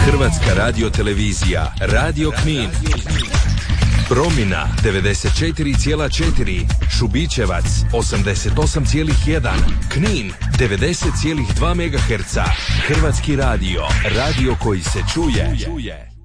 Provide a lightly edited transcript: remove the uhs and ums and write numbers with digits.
Hrvatska radiotelevizija, Radio Knin. Promina 94,4, Šubićevac 88,1, Knin 90,2 MHz. Hrvatski radio, radio koji se čuje.